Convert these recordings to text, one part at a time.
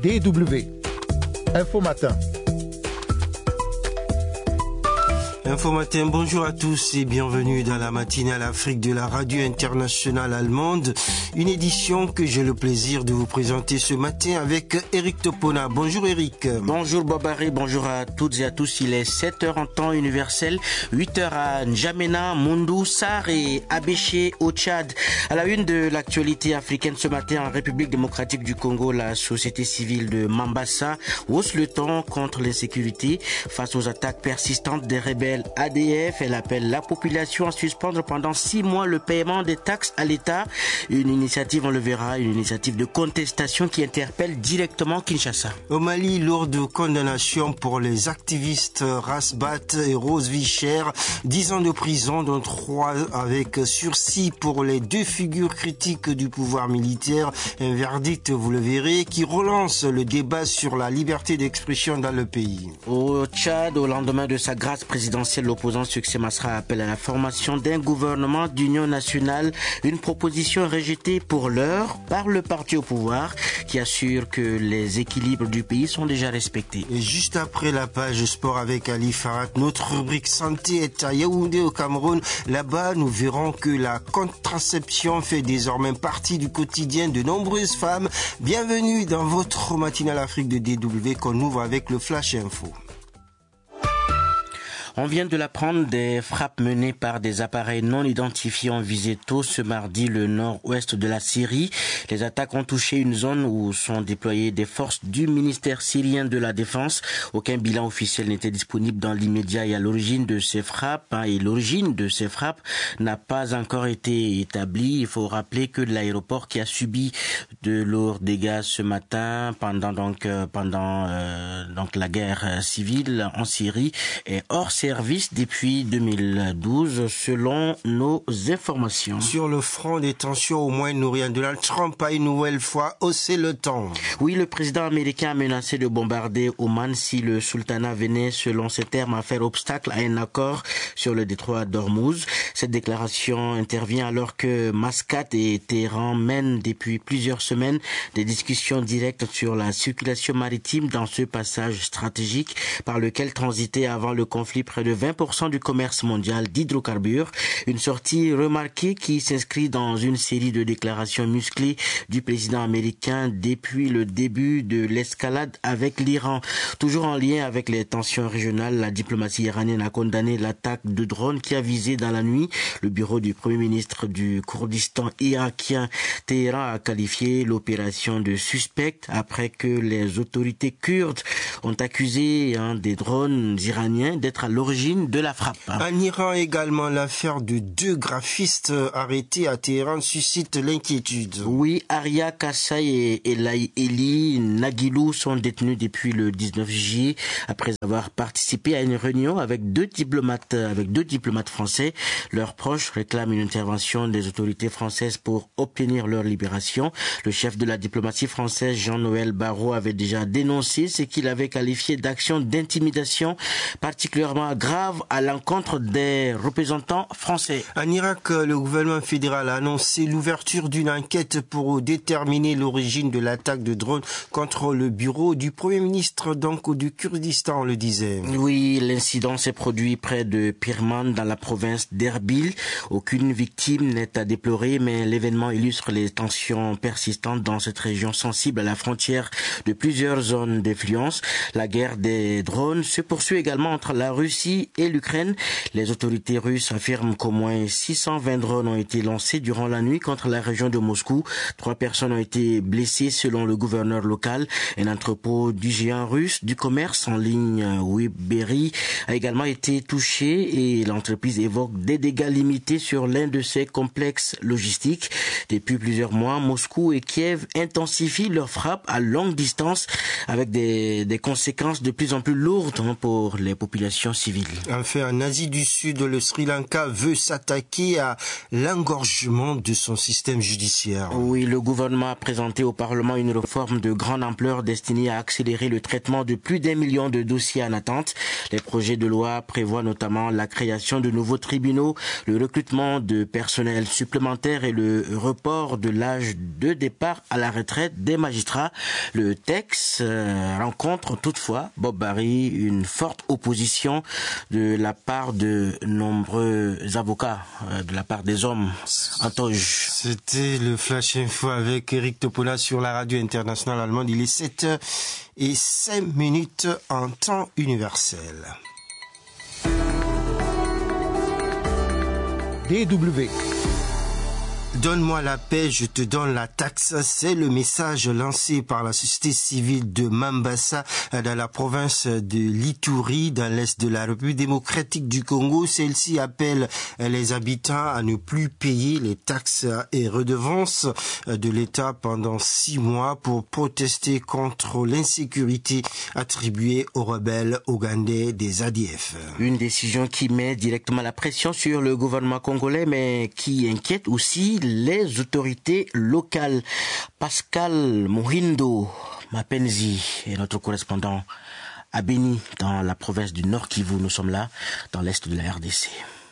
DW. Info Matin. Info Matin, bonjour à tous et bienvenue dans la matinale Afrique de la radio internationale allemande. Une édition que j'ai le plaisir de vous présenter ce matin avec Eric Topona. Bonjour Eric. Bonjour Bobaré, bonjour à toutes et à tous. Il est 7h en temps universel, 8h à N'Djamena, Moundou, Sarr et Abéché au Tchad. À la une de l'actualité africaine ce matin en République démocratique du Congo, la société civile de Mambasa hausse le ton contre l'insécurité face aux attaques persistantes des rebelles ADF. Elle appelle la population à suspendre pendant 6 mois le paiement des taxes à l'État. Une initiative, on le verra, une initiative de contestation qui interpelle directement Kinshasa. Au Mali, lourde condamnation pour les activistes Rasbat et Rose Vicher. 10 ans de prison, dont 3 avec sursis pour les 2 figures critiques du pouvoir militaire. Un verdict, vous le verrez, qui relance le débat sur la liberté d'expression dans le pays. Au Tchad, au lendemain de sa grâce présidentielle, l'opposant Succès Masra appelle à la formation d'un gouvernement d'union nationale, une proposition rejetée pour l'heure par le parti au pouvoir qui assure que les équilibres du pays sont déjà respectés. Et juste après la page sport avec Ali Farhat, notre rubrique santé est à Yaoundé au Cameroun. Là-bas, nous verrons que la contraception fait désormais partie du quotidien de nombreuses femmes. Bienvenue dans votre matinale Afrique de DW qu'on ouvre avec le Flash Info. On vient de l'apprendre, des frappes menées par des appareils non identifiés ont visé tôt ce mardi le nord-ouest de la Syrie. Les attaques ont touché une zone où sont déployées des forces du ministère syrien de la Défense. Aucun bilan officiel n'était disponible dans l'immédiat et à l'origine de ces frappes. L'origine de ces frappes n'a pas encore été établie. Il faut rappeler que l'aéroport qui a subi de lourds dégâts ce matin pendant la guerre civile en Syrie est hors service depuis 2012 selon nos informations. Sur le front des tensions au Moyen-Orient, Donald Trump a une nouvelle fois haussé le ton. Oui, le président américain a menacé de bombarder Oman si le sultanat venait, selon ses termes, à faire obstacle à un accord sur le détroit d'Ormuz. Cette déclaration intervient alors que Mascate et Téhéran mènent depuis plusieurs semaines des discussions directes sur la circulation maritime dans ce passage stratégique par lequel transitait avant le conflit près de 20% du commerce mondial d'hydrocarbures. Une sortie remarquée qui s'inscrit dans une série de déclarations musclées du président américain depuis le début de l'escalade avec l'Iran. Toujours en lien avec les tensions régionales, la diplomatie iranienne a condamné l'attaque de drones qui a visé dans la nuit le bureau du premier ministre du Kurdistan irakien. Téhéran a qualifié l'opération de suspecte après que les autorités kurdes ont accusé des drones iraniens d'être à l'origine de la frappe. En Iran également, l'affaire de 2 graphistes arrêtés à Téhéran suscite l'inquiétude. Oui, Aria Kassai et Eli Nagilou sont détenus depuis le 19 juillet après avoir participé à une réunion avec deux diplomates français. Leurs proches réclament une intervention des autorités françaises pour obtenir leur libération. Le chef de la diplomatie française, Jean-Noël Barrot, avait déjà dénoncé ce qu'il avait qualifié d'action d'intimidation particulièrement grave à l'encontre des représentants français. En Irak, le gouvernement fédéral a annoncé l'ouverture d'une enquête pour déterminer l'origine de l'attaque de drone contre le bureau du Premier ministre du Kurdistan, on le disait. Oui, l'incident s'est produit près de Pirman dans la province d'Erbil. Aucune victime n'est à déplorer, mais l'événement illustre les tensions persistantes dans cette région sensible à la frontière de plusieurs zones d'influence. La guerre des drones se poursuit également entre la Russie et l'Ukraine. Les autorités russes affirment qu'au moins 620 drones ont été lancés durant la nuit contre la région de Moscou. 3 personnes ont été blessées selon le gouverneur local. Un entrepôt du géant russe du commerce en ligne Webberry a également été touché et l'entreprise évoque des dégâts limités sur l'un de ses complexes logistiques. Depuis plusieurs mois, Moscou et Kiev intensifient leurs frappes à longue distance avec des conséquences de plus en plus lourdes pour les populations civiles. Enfin, en Asie du Sud, le Sri Lanka veut s'attaquer à l'engorgement de son système judiciaire. Oui, le gouvernement a présenté au Parlement une réforme de grande ampleur destinée à accélérer le traitement de plus d'1 million de dossiers en attente. Les projets de loi prévoient notamment la création de nouveaux tribunaux, le recrutement de personnel supplémentaire et le report de l'âge de départ à la retraite des magistrats. Le texte rencontre toutefois, Bob Barry, une forte opposition de la part de nombreux avocats, de la part des hommes en toge. C'était le Flash Info avec Eric Topola sur la radio internationale allemande. Il est 7h05 en temps universel. DW. Donne-moi la paix, je te donne la taxe. C'est le message lancé par la société civile de Mambasa dans la province de l'Ituri, dans l'est de la République démocratique du Congo. Celle-ci appelle les habitants à ne plus payer les taxes et redevances de l'État pendant 6 mois pour protester contre l'insécurité attribuée aux rebelles ougandais des ADF. Une décision qui met directement la pression sur le gouvernement congolais, mais qui inquiète aussi les autorités locales. Pascal Mohindo Mapenzi est notre correspondant à Beni, dans la province du Nord Kivu. Nous sommes là, dans l'est de la RDC.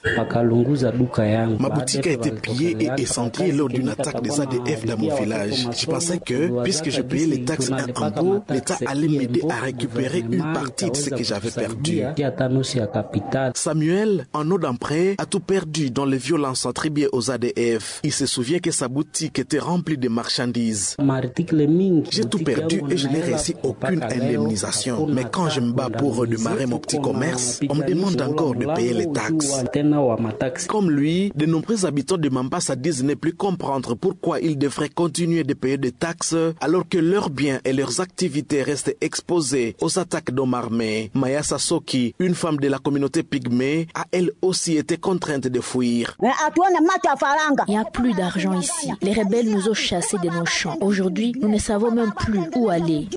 Ma boutique a été pillée et incendiée lors d'une attaque des ADF dans mon village. Je pensais que, puisque je payais les taxes à impôts, l'État allait m'aider à récupérer une partie de ce que j'avais perdu. Samuel, en eau d'emprunt, a tout perdu dans les violences attribuées aux ADF. Il se souvient que sa boutique était remplie de marchandises. J'ai tout perdu et je n'ai reçu aucune indemnisation. Mais quand je me bats pour redémarrer mon petit commerce, on me demande encore de payer les taxes. Comme lui, de nombreux habitants de Mambasa disent ne plus comprendre pourquoi ils devraient continuer de payer des taxes alors que leurs biens et leurs activités restent exposés aux attaques d'hommes armés. Maya Sasoki, une femme de la communauté pygmée, a elle aussi été contrainte de fuir. Il n'y a plus d'argent ici. Les rebelles nous ont chassés de nos champs. Aujourd'hui, nous ne savons même plus où aller.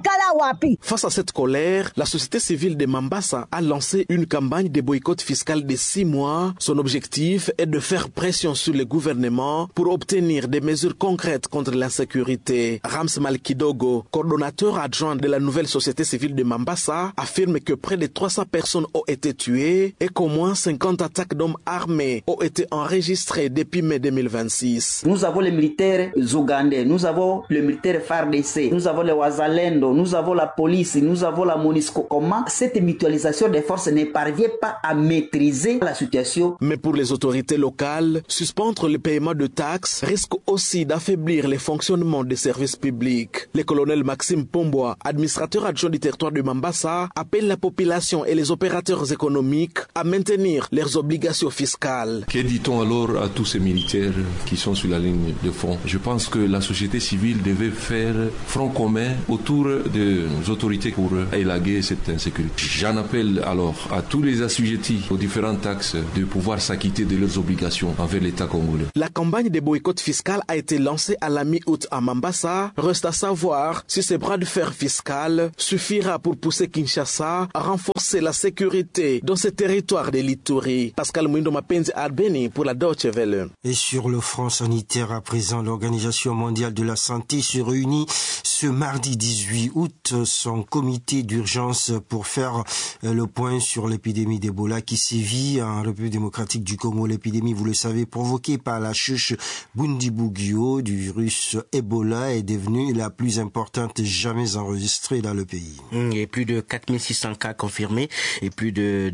Face à cette colère, la société civile de Mambasa a lancé une campagne de boycott fiscal de 6 mois. Son objectif est de faire pression sur le gouvernement pour obtenir des mesures concrètes contre l'insécurité. Rams Malkidogo, coordonnateur adjoint de la nouvelle société civile de Mambasa, affirme que près de 300 personnes ont été tuées et qu'au moins 50 attaques d'hommes armés ont été enregistrées depuis mai 2026. Nous avons les militaires ougandais, nous avons le militaire FARDC, nous avons les Wazalendo, nous avons la police, nous avons la MONUSCO. Comment cette mutualisation des forces ne parvient pas à maîtriser la situation? Mais pour les autorités locales, suspendre le paiement de taxes risque aussi d'affaiblir le fonctionnement des services publics. Le colonel Maxime Pomboa, administrateur adjoint du territoire de Mambasa, appelle la population et les opérateurs économiques à maintenir leurs obligations fiscales. Que dit-on alors à tous ces militaires qui sont sur la ligne de front? Je pense que la société civile devait faire front commun autour des autorités pour élaguer cette insécurité. J'en appelle alors à tous les assujettis aux différentes taxes de pouvoir s'acquitter de leurs obligations envers l'État congolais. La campagne de boycott fiscal a été lancée à la mi-août à Mambasa. Reste à savoir si ce bras de fer fiscal suffira pour pousser Kinshasa à renforcer la sécurité dans ce territoire de l'Ituri. Pascal Mouindo Mapenzi à Beni pour la Deutsche Welle. Et sur le front sanitaire à présent, l'Organisation mondiale de la santé se réunit ce mardi 18 août, son comité d'urgence pour faire le point sur l'épidémie d'Ebola qui sévit en République démocratique du Congo. L'épidémie, vous le savez, provoquée par la chouche Bundibugyo du virus Ebola est devenue la plus importante jamais enregistrée dans le pays. Il y a plus de 4600 cas confirmés et plus de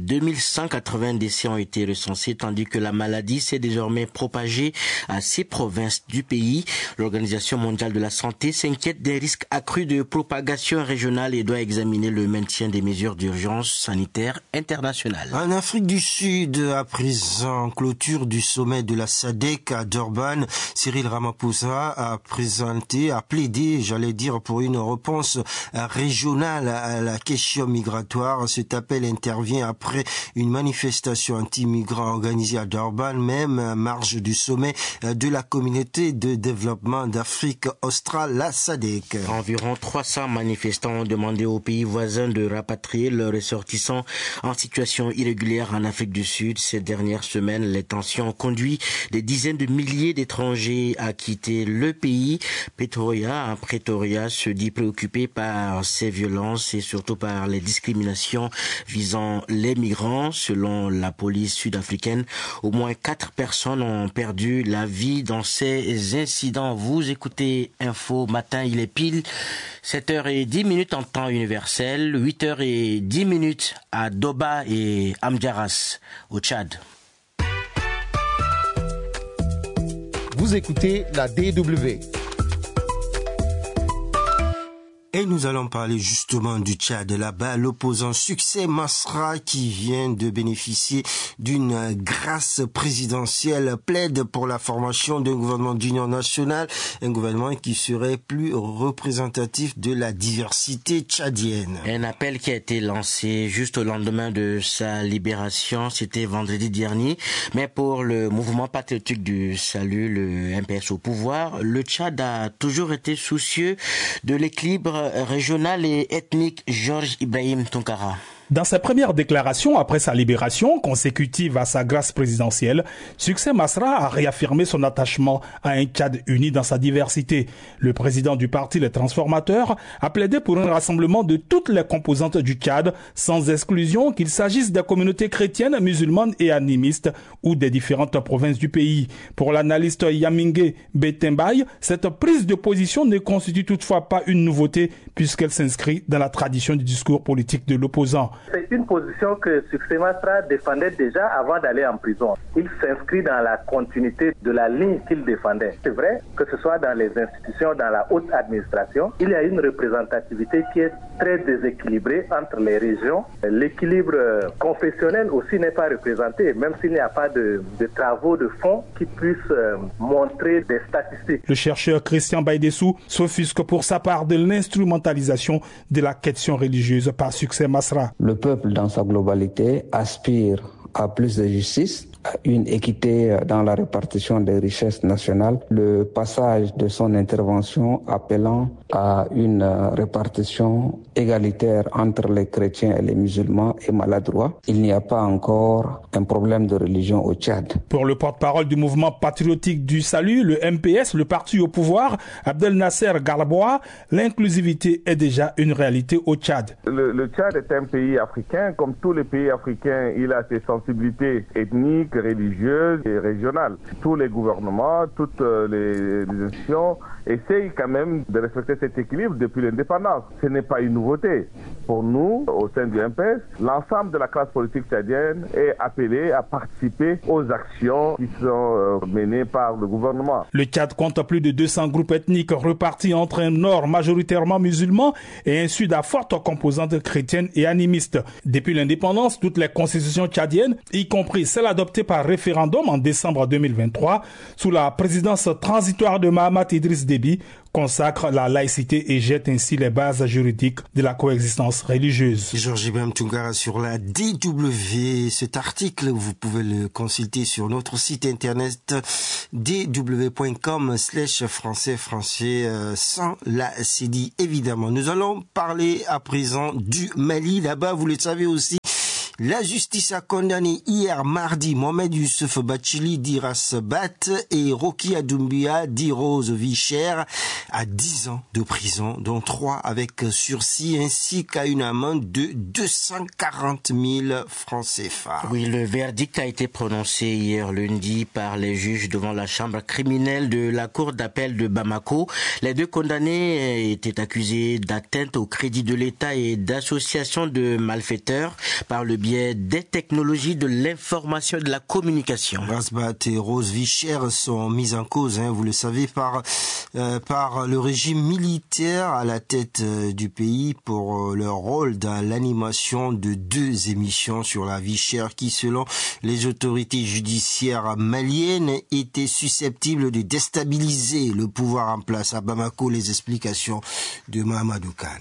2180 décès ont été recensés, tandis que la maladie s'est désormais propagée à 6 provinces du pays. L'Organisation mondiale de la santé s'inquiète des risques accrus de propagation régionale et doit examiner le maintien des mesures d'urgence sanitaire internationale. En Afrique du Sud, à présent, clôture du sommet de la SADC à Durban, Cyril Ramaphosa a plaidé, pour une réponse régionale à la question migratoire. Cet appel intervient après une manifestation anti-migrants organisée à Durban, même à marge du sommet de la communauté de développement d'Afrique australe, la SADC. Environ 300 manifestants ont demandé aux pays voisins de rapatrier leurs ressortissants en situation irrégulière en Afrique du Sud. Ces dernières semaines, les tensions ont conduit des dizaines de milliers d'étrangers à quitter le pays. Pretoria se dit préoccupé par ces violences et surtout par les discriminations visant les migrants. Selon la police sud-africaine, au moins 4 personnes ont perdu la vie dans ces incidents. Vous écoutez Info Matin, il est pile 7h10 en temps universel, 8h10 à Doba et Amdjaras au Tchad. Vous écoutez la DW. Et nous allons parler justement du Tchad. Là-bas, l'opposant Succès Masra, qui vient de bénéficier d'une grâce présidentielle, plaide pour la formation d'un gouvernement d'union nationale, un gouvernement qui serait plus représentatif de la diversité tchadienne. Un appel qui a été lancé juste au lendemain de sa libération, c'était vendredi dernier. Mais pour le mouvement patriotique du salut, le MPS au pouvoir, le Tchad a toujours été soucieux de l'équilibre régional et ethnique. Georges Ibrahim Tonkara. Dans sa première déclaration après sa libération, consécutive à sa grâce présidentielle, Succès Masra a réaffirmé son attachement à un Tchad uni dans sa diversité. Le président du parti Les Transformateurs a plaidé pour un rassemblement de toutes les composantes du Tchad, sans exclusion, qu'il s'agisse des communautés chrétiennes, musulmanes et animistes ou des différentes provinces du pays. Pour l'analyste Yamingue Betembaye, cette prise de position ne constitue toutefois pas une nouveauté puisqu'elle s'inscrit dans la tradition du discours politique de l'opposant. C'est une position que Succès Masra défendait déjà avant d'aller en prison. Il s'inscrit dans la continuité de la ligne qu'il défendait. C'est vrai que ce soit dans les institutions, dans la haute administration, il y a une représentativité qui est très déséquilibrée entre les régions. L'équilibre confessionnel aussi n'est pas représenté, même s'il n'y a pas de travaux de fond qui puissent montrer des statistiques. Le chercheur Christian Baïdessou s'offusque pour sa part de l'instrumentalisation de la question religieuse par Succès Masra. Le peuple dans sa globalité aspire à plus de justice, à une équité dans la répartition des richesses nationales. Le passage de son intervention appelant à une répartition égalitaire entre les chrétiens et les musulmans est maladroit. Il n'y a pas encore un problème de religion au Tchad. Pour le porte-parole du mouvement patriotique du salut, le MPS, le parti au pouvoir, Abdel Nasser Garboua, l'inclusivité est déjà une réalité au Tchad. Le Tchad est un pays africain. Comme tous les pays africains, il a ses sensibilités ethniques, religieuses et régionales. Tous les gouvernements, toutes les institutions essayent quand même de respecter cet équilibre depuis l'indépendance. Ce n'est pas une nouveauté. Pour nous, au sein du MPS, l'ensemble de la classe politique tchadienne est appelé à participer aux actions qui sont menées par le gouvernement. Le Tchad compte plus de 200 groupes ethniques repartis entre un nord majoritairement musulman et un sud à forte composante chrétienne et animiste. Depuis l'indépendance, toutes les constitutions tchadiennes, y compris celle adoptée par référendum en décembre 2023, sous la présidence transitoire de Mahamat Idriss Déby, consacre la laïcité et jette ainsi les bases juridiques de la coexistence religieuse. Georges Ibrahim Toungara sur la DW. Cet article, vous pouvez le consulter sur notre site internet dw.com/français sans la CEDI évidemment. Nous allons parler à présent du Mali. Là-bas, vous le savez aussi, la justice a condamné hier mardi Mohamed Youssef Bachili dit Ras Bat et Rocky Doumbia dit Rose Vicher à 10 ans de prison, dont 3 avec sursis, ainsi qu'à une amende de 240 000 francs CFA. Oui, le verdict a été prononcé hier lundi par les juges devant la chambre criminelle de la cour d'appel de Bamako. Les 2 condamnés étaient accusés d'atteinte au crédit de l'État et d'association de malfaiteurs par le biais des technologies de l'information et de la communication. Rasbat et Rose Vicher sont mis en cause, vous le savez, par le régime militaire à la tête du pays pour leur rôle dans l'animation de 2 émissions sur la vie chère qui, selon les autorités judiciaires maliennes, étaient susceptibles de déstabiliser le pouvoir en place à Bamako. Les explications de Mahamadou Khan.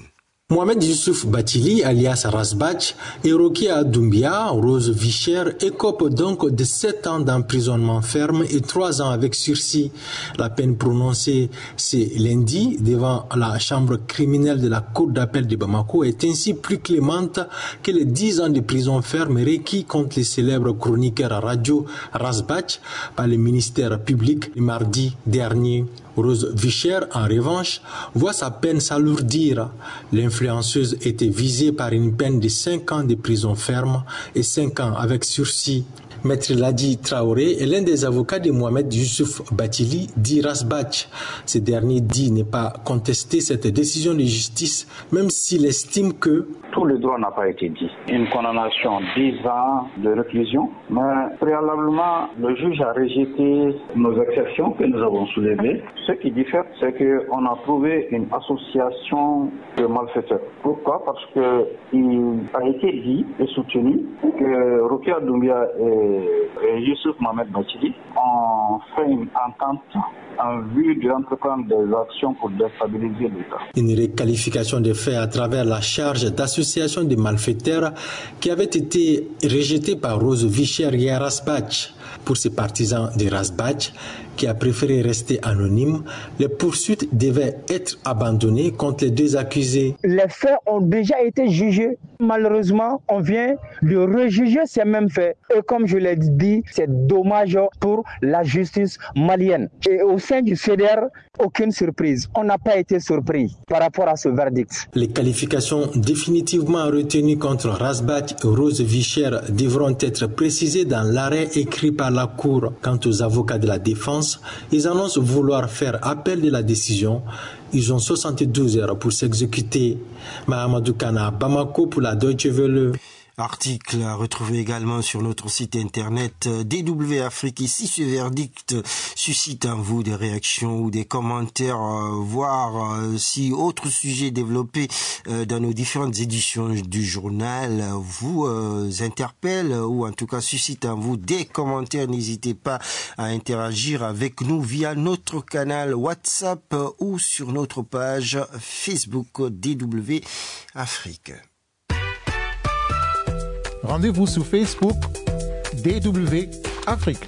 Mohamed Youssouf Bathily, alias Rasbach, et Rokia Doumbia, Rose Vicher, écopent donc de 7 ans d'emprisonnement ferme et 3 ans avec sursis. La peine prononcée ce lundi devant la chambre criminelle de la Cour d'appel de Bamako est ainsi plus clémente que les 10 ans de prison ferme requis contre les célèbres chroniqueurs à radio Rasbach par le ministère public le mardi dernier. Rose Vicher, en revanche, voit sa peine s'alourdir. L'influenceuse était visée par une peine de 5 ans de prison ferme et 5 ans avec sursis. Maître Ladi Traoré est l'un des avocats de Mohamed Youssouf Bathily, dit Rasbach. Ce dernier dit ne pas contester cette décision de justice, même s'il estime que tout le droit n'a pas été dit. Une condamnation 10 ans de réclusion, mais préalablement, le juge a rejeté nos exceptions que nous avons soulevées. Ce qui diffère, c'est qu'on a trouvé une association de malfaiteurs. Pourquoi? Parce qu'il a été dit et soutenu que Rokia Doumbia et Youssouf Mohamed Bathily ont fait une entente en vue d'entreprendre des actions pour déstabiliser l'État. Une requalification des faits à travers la charge d'association de malfaiteurs qui avait été rejetée par Rose Vicher et Rasbach. Pour ces partisans de Rasbach, qui a préféré rester anonyme, les poursuites devaient être abandonnées contre les 2 accusés. Les faits ont déjà été jugés. Malheureusement, on vient de rejuger ces mêmes faits. Et comme je l'ai dit, c'est dommage pour la justice malienne. Et au sein du CDR, aucune surprise. On n'a pas été surpris par rapport à ce verdict. Les qualifications définitivement retenues contre Rasbach et Rose Vicher devront être précisées dans l'arrêt écrit par la Cour. Quant aux avocats de la défense, ils annoncent vouloir faire appel de la décision. Ils ont 72 heures pour s'exécuter. Mahamadou Kana, Bamako pour la Deutsche Welle. Article à retrouver également sur notre site internet DW Afrique. Ici, ce verdict suscite en vous des réactions ou des commentaires, voir si autre sujet développé dans nos différentes éditions du journal vous interpelle ou en tout cas suscite en vous des commentaires. N'hésitez pas à interagir avec nous via notre canal WhatsApp ou sur notre page Facebook DW Afrique. Rendez-vous sur Facebook DW Afrique.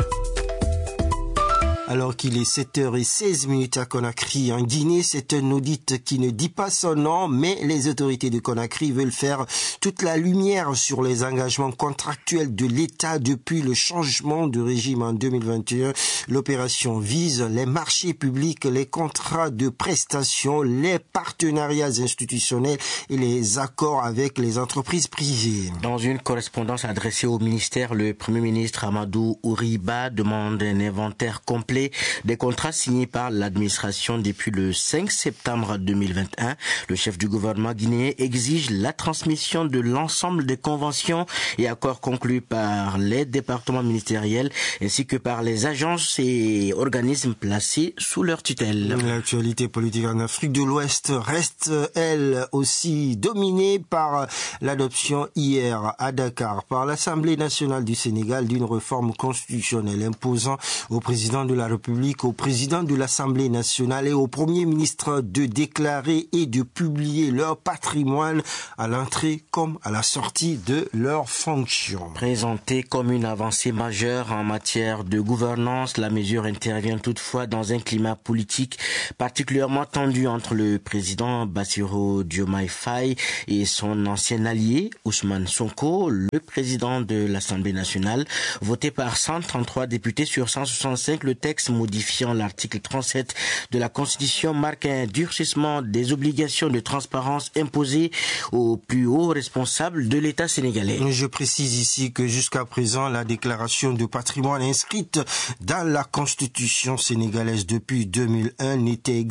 Alors qu'il est 7h16 à Conakry, en Guinée, c'est un audit qui ne dit pas son nom, mais les autorités de Conakry veulent faire toute la lumière sur les engagements contractuels de l'État depuis le changement de régime en 2021. L'opération vise les marchés publics, les contrats de prestations, les partenariats institutionnels et les accords avec les entreprises privées. Dans une correspondance adressée au ministère, le Premier ministre Amadou Ouriba demande un inventaire complet des contrats signés par l'administration depuis le 5 septembre 2021. Le chef du gouvernement guinéen exige la transmission de l'ensemble des conventions et accords conclus par les départements ministériels ainsi que par les agences et organismes placés sous leur tutelle. L'actualité politique en Afrique de l'Ouest reste, elle aussi, dominée par l'adoption hier à Dakar par l'Assemblée nationale du Sénégal d'une réforme constitutionnelle imposant au président de la République, au président de l'Assemblée nationale et au Premier ministre de déclarer et de publier leur patrimoine à l'entrée comme à la sortie de leurs fonctions. Présentée comme une avancée majeure en matière de gouvernance, la mesure intervient toutefois dans un climat politique particulièrement tendu entre le président Bassirou Diomaye Faye et son ancien allié Ousmane Sonko, le président de l'Assemblée nationale. Voté par 133 députés sur 165, le texte modifiant l'article 37 de la Constitution marque un durcissement des obligations de transparence imposées aux plus hauts responsables de l'État sénégalais. Je précise ici que jusqu'à présent, la déclaration de patrimoine inscrite dans la Constitution sénégalaise depuis 2001 n'était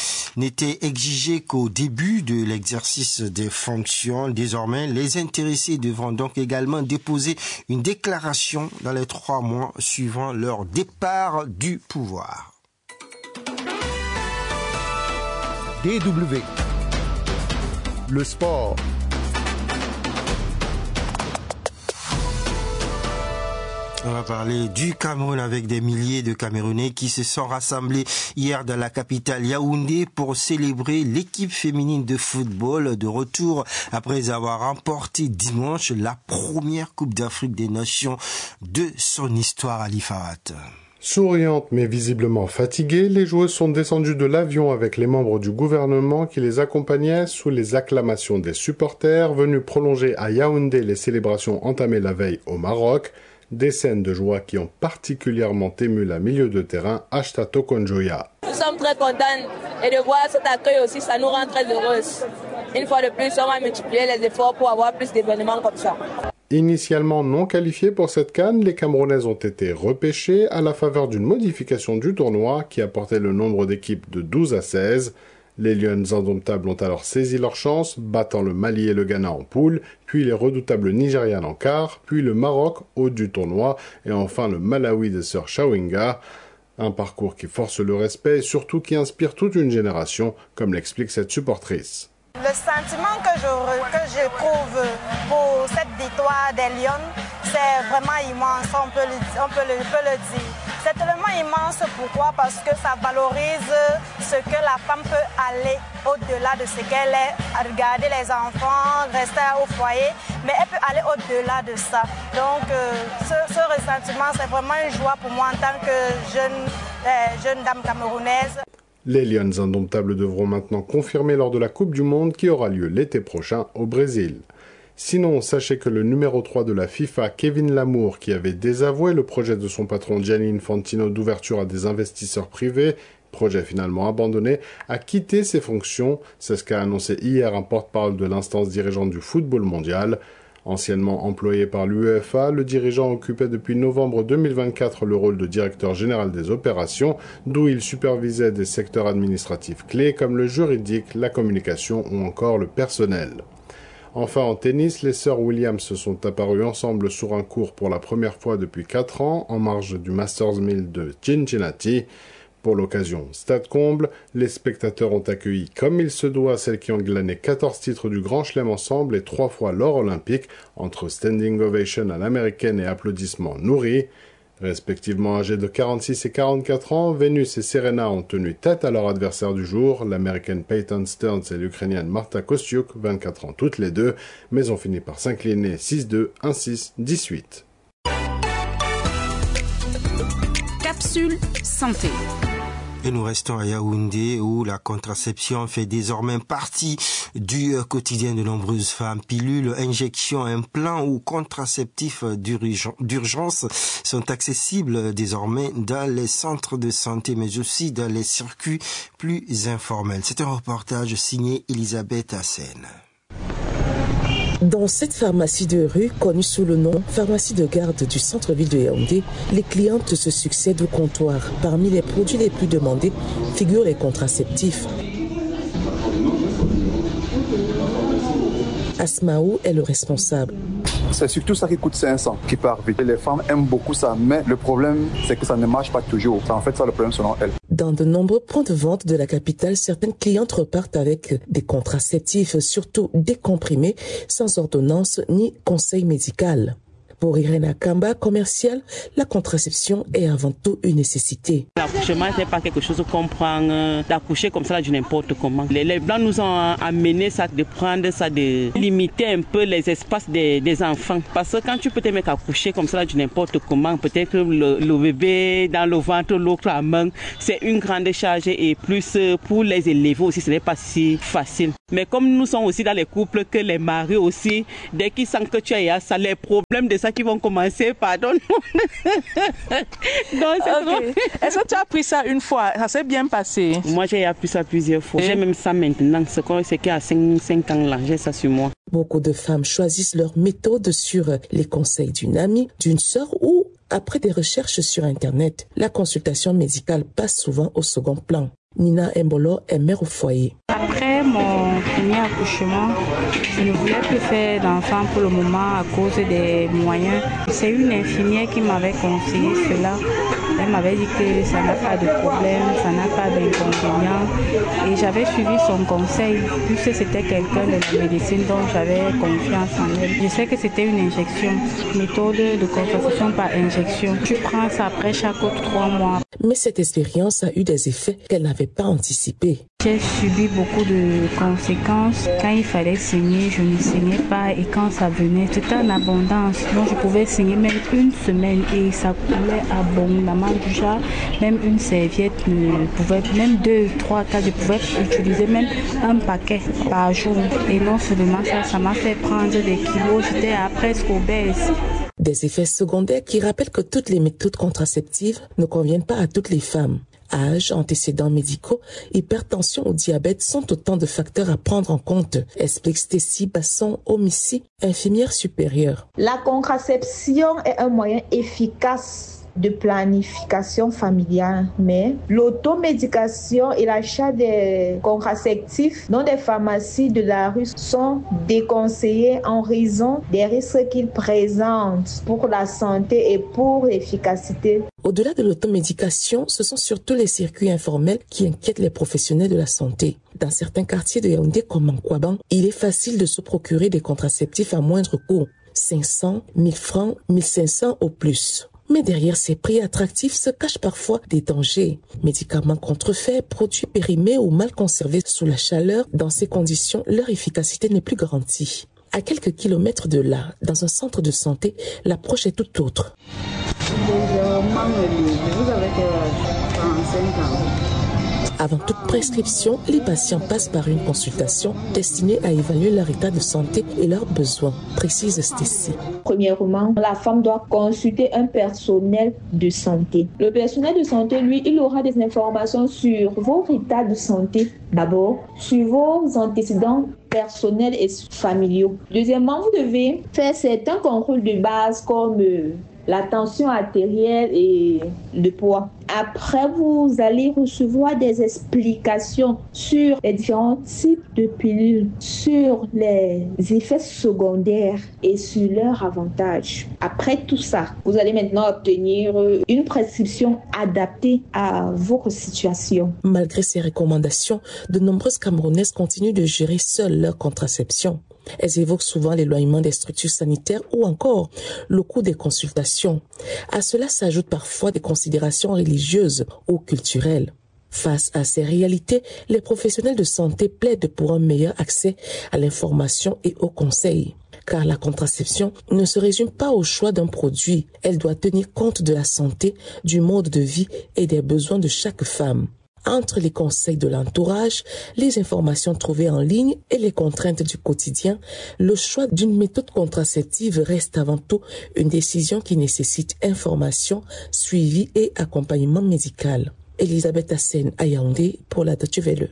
exigée qu'au début de l'exercice des fonctions. Désormais, les intéressés devront donc également déposer une déclaration dans les 3 mois suivant leur départ du pouvoir. DW. Le sport. On va parler du Cameroun avec des milliers de Camerounais qui se sont rassemblés hier dans la capitale Yaoundé pour célébrer l'équipe féminine de football de retour après avoir remporté dimanche la première Coupe d'Afrique des Nations de son histoire à l'Ifarat. Souriantes mais visiblement fatiguées, les joueuses sont descendues de l'avion avec les membres du gouvernement qui les accompagnaient sous les acclamations des supporters venus prolonger à Yaoundé les célébrations entamées la veille au Maroc. Des scènes de joie qui ont particulièrement ému la milieu de terrain Ashta Tokonjoya. Nous sommes très contents et de voir cet accueil aussi, ça nous rend très heureuses. Une fois de plus, on va multiplier les efforts pour avoir plus d'événements comme ça. Initialement non qualifiées pour cette CAN, les Camerounaises ont été repêchées à la faveur d'une modification du tournoi qui a porté le nombre d'équipes de 12 à 16. Les Lions indomptables ont alors saisi leur chance, battant le Mali et le Ghana en poule, puis les redoutables Nigérianes en quart, puis le Maroc, hôte du tournoi, et enfin le Malawi de Sir Chawinga. Un parcours qui force le respect et surtout qui inspire toute une génération, comme l'explique cette supportrice. Le sentiment que j'éprouve pour cette victoire des Lions, c'est vraiment immense, on peut le dire. C'est tellement immense, pourquoi? Parce que ça valorise ce que la femme peut aller au-delà de ce qu'elle est, à regarder les enfants, rester au foyer, mais elle peut aller au-delà de ça. Donc ce ressentiment, c'est vraiment une joie pour moi en tant que jeune dame camerounaise. Les Lions indomptables devront maintenant confirmer lors de la Coupe du Monde qui aura lieu l'été prochain au Brésil. Sinon, sachez que le numéro 3 de la FIFA, Kevin Lamour, qui avait désavoué le projet de son patron Gianni Infantino d'ouverture à des investisseurs privés, projet finalement abandonné, a quitté ses fonctions. C'est ce qu'a annoncé hier un porte-parole de l'instance dirigeante du football mondial. Anciennement employé par l'UEFA, le dirigeant occupait depuis novembre 2024 le rôle de directeur général des opérations, d'où il supervisait des secteurs administratifs clés comme le juridique, la communication ou encore le personnel. Enfin, en tennis, les sœurs Williams se sont apparues ensemble sur un court pour la première fois depuis 4 ans, en marge du Masters 1000 de Cincinnati. Pour l'occasion, stade comble, les spectateurs ont accueilli comme il se doit celles qui ont glané 14 titres du Grand Chelem ensemble et 3 fois l'or olympique, entre standing ovation à l'américaine et applaudissements nourris. Respectivement âgés de 46 et 44 ans, Venus et Serena ont tenu tête à leur adversaire du jour, l'américaine Peyton Stearns et l'ukrainienne Marta Kostyuk, 24 ans toutes les deux, mais ont fini par s'incliner 6-2, 1-6, 18. Capsule santé. Et nous restons à Yaoundé où la contraception fait désormais partie du quotidien de nombreuses femmes. Pilules, injections, implants ou contraceptifs d'urgence sont accessibles désormais dans les centres de santé mais aussi dans les circuits plus informels. C'est un reportage signé Elisabeth Hassen. Dans cette pharmacie de rue, connue sous le nom pharmacie de garde du centre-ville de Yaoundé, les clientes se succèdent au comptoir. Parmi les produits les plus demandés figurent les contraceptifs. Asmaou est le responsable. C'est surtout ça qui coûte 500, qui part vite. Les femmes aiment beaucoup ça, mais le problème, c'est que ça ne marche pas toujours. C'est en fait ça le problème selon elles. Dans de nombreux points de vente de la capitale, certaines clientes repartent avec des contraceptifs, surtout décomprimés, sans ordonnance ni conseil médical. Pour Irène Kamba, commerciale, la contraception est avant tout une nécessité. L'accouchement, ce n'est pas quelque chose qu'on prend d'accoucher comme ça de n'importe comment. Les Blancs nous ont amené ça, de prendre ça, de limiter un peu les espaces des enfants. Parce que quand tu peux te mettre à accoucher comme ça de n'importe comment, peut-être le bébé dans le ventre, l'autre à main, c'est une grande charge et plus pour les élever aussi, ce n'est pas si facile. Mais comme nous sommes aussi dans les couples, que les maris aussi, dès qu'ils sentent que tu as ça, les problèmes de ça qui vont commencer, pardon. Donc, okay. Est-ce que tu as pris ça une fois? Ça s'est bien passé? Moi, j'ai appris ça plusieurs fois. J'ai même ça maintenant. C'est qu'il y a 5 ans là, j'ai ça sur moi. Beaucoup de femmes choisissent leur méthode sur les conseils d'une amie, d'une sœur ou après des recherches sur Internet. La consultation médicale passe souvent au second plan. Nina Mbolo est mère au foyer. Après mon premier accouchement, je ne voulais plus faire d'enfant pour le moment à cause des moyens. C'est une infirmière qui m'avait conseillé cela. Elle m'avait dit que ça n'a pas de problème, ça n'a pas d'inconvénient. Et j'avais suivi son conseil, puisque c'était quelqu'un de la médecine dont j'avais confiance en elle. Je sais que c'était une injection, méthode de contraception par injection. Tu prends ça après chaque 3 mois. Mais cette expérience a eu des effets qu'elle n'avait pas anticipés. J'ai subi beaucoup de conséquences. Quand il fallait saigner, je ne saignais pas. Et quand ça venait, c'était en abondance. Donc je pouvais saigner même une semaine et ça coulait abondamment du genre. Même une serviette ne pouvait, même 2, 3, 4, je pouvais utiliser même un paquet par jour. Et non seulement ça m'a fait prendre des kilos. J'étais presque obèse. Des effets secondaires qui rappellent que toutes les méthodes contraceptives ne conviennent pas à toutes les femmes. Âge, antécédents médicaux, hypertension ou diabète sont autant de facteurs à prendre en compte, explique Stécie Basson-Omissi, infirmière supérieure. La contraception est un moyen efficace de planification familiale, mais l'automédication et l'achat des contraceptifs dans des pharmacies de la rue sont déconseillés en raison des risques qu'ils présentent pour la santé et pour l'efficacité. Au-delà de l'automédication, ce sont surtout les circuits informels qui inquiètent les professionnels de la santé. Dans certains quartiers de Yaoundé comme en Kouaban, il est facile de se procurer des contraceptifs à moindre coût, 500, 1000 francs, 1500 au plus. Mais derrière ces prix attractifs se cachent parfois des dangers. Médicaments contrefaits, produits périmés ou mal conservés sous la chaleur, dans ces conditions, leur efficacité n'est plus garantie. À quelques kilomètres de là, dans un centre de santé, l'approche est tout autre. Vous avez quel âge? 45 ans. Avant toute prescription, les patients passent par une consultation destinée à évaluer leur état de santé et leurs besoins, précise Stécie. Premièrement, la femme doit consulter un personnel de santé. Le personnel de santé, lui, il aura des informations sur votre état de santé d'abord, sur vos antécédents personnels et familiaux. Deuxièmement, vous devez faire certains contrôles de base comme la tension artérielle et le poids. Après, vous allez recevoir des explications sur les différents types de pilules, sur les effets secondaires et sur leurs avantages. Après tout ça, vous allez maintenant obtenir une prescription adaptée à votre situation. Malgré ces recommandations, de nombreuses Camerounaises continuent de gérer seules leur contraception. Elles évoquent souvent l'éloignement des structures sanitaires ou encore le coût des consultations. À cela s'ajoutent parfois des considérations religieuses ou culturelles. Face à ces réalités, les professionnels de santé plaident pour un meilleur accès à l'information et aux conseils. Car la contraception ne se résume pas au choix d'un produit. Elle doit tenir compte de la santé, du mode de vie et des besoins de chaque femme. Entre les conseils de l'entourage, les informations trouvées en ligne et les contraintes du quotidien, le choix d'une méthode contraceptive reste avant tout une décision qui nécessite information, suivi et accompagnement médical. Elisabeth Hassen à Yaoundé pour la Deutsche Welle.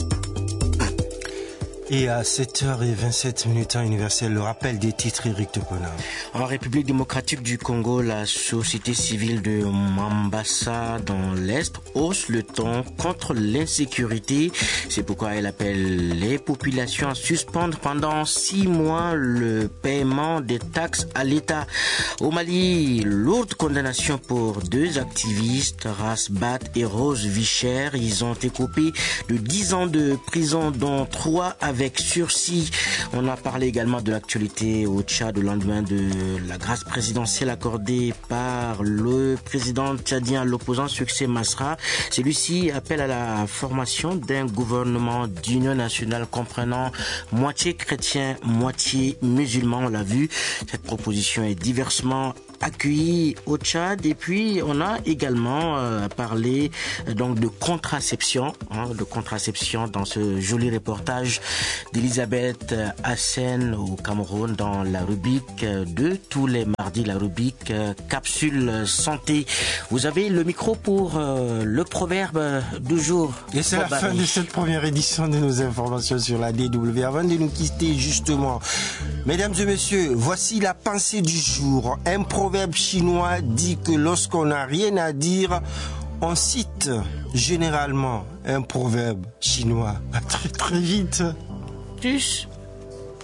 Et à 7h27 temps universel, le rappel des titres, Eric Topona. En République démocratique du Congo, la société civile de Mambasa dans l'Est hausse le ton contre l'insécurité. C'est pourquoi elle appelle les populations à suspendre pendant 6 mois le paiement des taxes à l'État. Au Mali, lourde condamnation pour 2 activistes, Rasbat et Rose Vichère. Ils ont écopé de 10 ans de prison, dont 3 avec sursis. On a parlé également de l'actualité au Tchad au lendemain de la grâce présidentielle accordée par le président tchadien à l'opposant Succès Masra. Celui-ci appelle à la formation d'un gouvernement d'union nationale comprenant moitié chrétien, moitié musulman. On l'a vu, cette proposition est diversement accueilli au Tchad. Et puis on a également parlé donc de contraception, dans ce joli reportage d'Elisabeth Hassen au Cameroun dans la rubrique de tous les mardis, la rubrique Capsule Santé. Vous avez le micro pour le proverbe du jour. Et c'est la fin de cette première édition de nos informations sur la DW. Avant de nous quitter justement, mesdames et messieurs, voici la pensée du jour. Un proverbe chinois dit que lorsqu'on n'a rien à dire, on cite généralement un proverbe chinois. À très très vite. Tchuss.